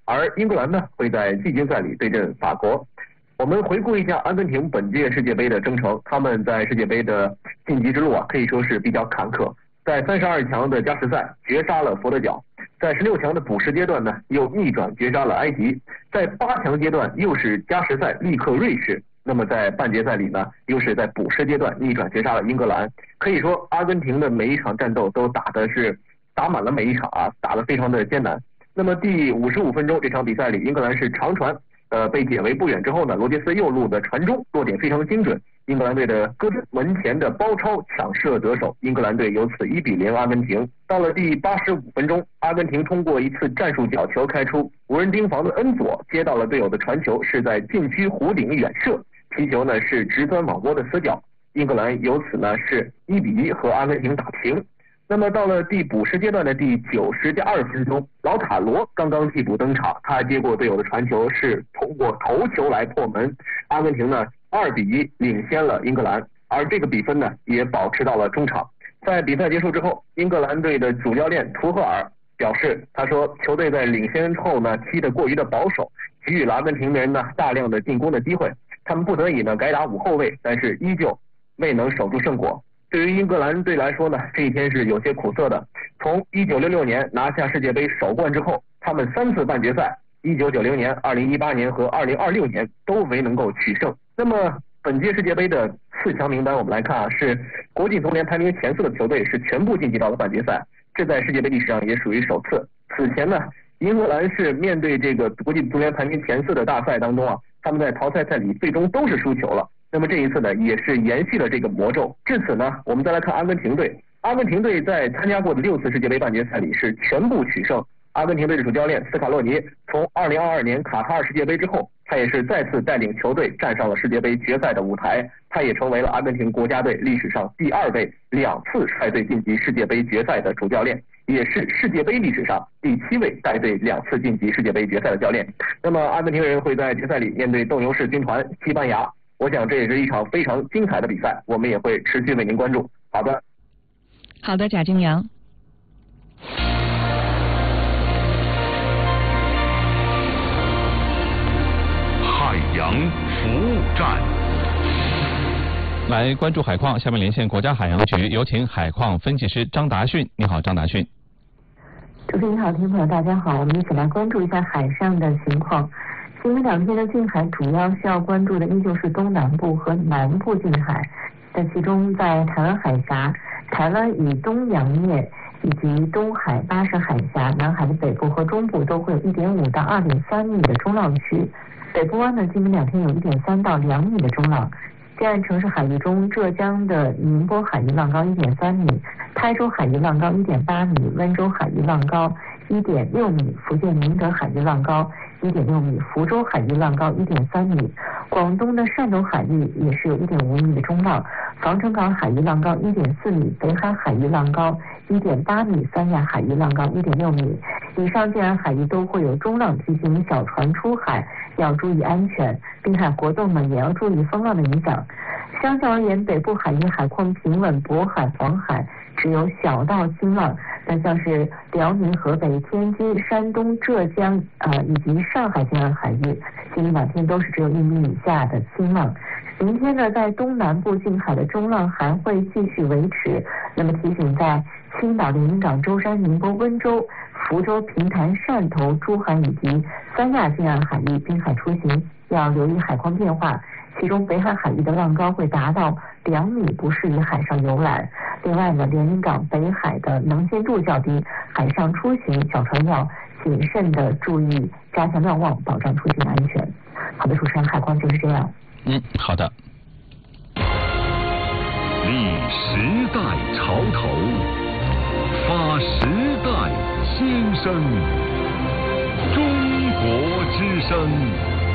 而英格兰呢会在季军赛里对阵法国。我们回顾一下阿根廷本届世界杯的征程，他们在世界杯的晋级之路可以说是比较坎坷。在32强的加时赛绝杀了佛得角，在16强的补时阶段呢又逆转绝杀了埃及，在8强阶段又是加时赛力克瑞士，那么在半决赛里呢又是在补时阶段逆转绝杀了英格兰。可以说阿根廷的每一场战斗都打满了每一场打得非常的艰难。那么第55分钟这场比赛里，英格兰是长传被解围不远之后呢，罗杰斯右路的传中落点非常精准，英格兰队的戈登门前的包抄抢射得手，英格兰队由此1比0阿根廷。到了第85分钟，阿根廷通过一次战术角球开出，无人盯防的恩佐接到了队友的传球，是在禁区弧顶远射，皮球呢是直钻网窝的死角，英格兰由此呢是1比1和阿根廷打平。那么到了第补时阶段的第90+2分钟，老塔罗刚刚替补登场，他接过队友的传球，是通过头球来破门，阿根廷呢2比1领先了英格兰，而这个比分呢也保持到了中场。在比赛结束之后，英格兰队的主教练图赫尔表示，他说球队在领先后呢踢得过于的保守，给予了阿根廷人呢大量的进攻的机会，他们不得已呢改打5后卫，但是依旧未能守住胜果。对于英格兰队来说呢，这一天是有些苦涩的。从1966年拿下世界杯首冠之后，他们3次半决赛，1990年、2018年和2026年都没能够取胜。那么本届世界杯的4强名单我们来看是国际足联排名前4的球队是全部晋级到了半决赛，这在世界杯历史上也属于首次。此前呢，英格兰是面对这个国际足联排名前4的大赛当中他们在淘汰赛里最终都是输球了。那么这一次呢，也是延续了这个魔咒。至此呢，我们再来看阿根廷队。阿根廷队在参加过的6次世界杯半决赛里是全部取胜。阿根廷队的主教练斯卡洛尼从2022年卡塔尔世界杯之后，他也是再次带领球队站上了世界杯决赛的舞台。他也成为了阿根廷国家队历史上第2位2次率队晋级世界杯决赛的主教练，也是世界杯历史上第7位带队2次晋级世界杯决赛的教练。那么阿根廷人会在决赛里面对斗牛士军团西班牙。我想这也是一场非常精彩的比赛，我们也会持续为您关注。好的， 贾金阳。 海洋服务站， 来关注海况。下面连线国家海洋局，有请海况分析师张达训。你好，张达训。 主持人好，听众朋友大家好，我们一起来关注一下海上的情况。今明2天的近海主要需要关注的依旧是东南部和南部近海，在其中在台湾海峡、台湾以东洋面以及东海、巴士海峡、南海的北部和中部都会有1.5到2.3米的中浪区，北部湾呢今明2天有1.3到2米的中浪。西岸城市海域中，浙江的宁波海域浪高1.3米，台州海域浪高1.8米，温州海域浪高1.6米，福建宁德海域浪高1.6米，福州海域浪高1.3米，广东的汕头海域也是有1.5米的中浪，防城港海域浪高1.4米，北海海域浪高1.8米，三亚海域浪高1.6米。以上近岸海域都会有中浪，提醒小船出海要注意安全，滨海活动呢也要注意风浪的影响。相较而言，北部海域海况平稳，渤海、黄海只有小到轻浪。那像是辽宁、河北、天津、山东、浙江以及上海近岸海域，今明2天都是只有1米以下的轻浪。明天呢，在东南部近海的中浪还会继续维持。那么提醒在青岛、连云港、舟山、宁波、温州、福州、平潭、汕头、珠海以及三亚近岸海域滨海出行要留意海况变化，其中北海海域的浪高会达到2米，不适宜海上游览。另外呢，连云港北海的能见度较低，海上出行小船要谨慎的注意，加强瞭望，保障出行安全。好的，主持人，海况就是这样。 好的。 立时代潮头，发时代心声，中国之声。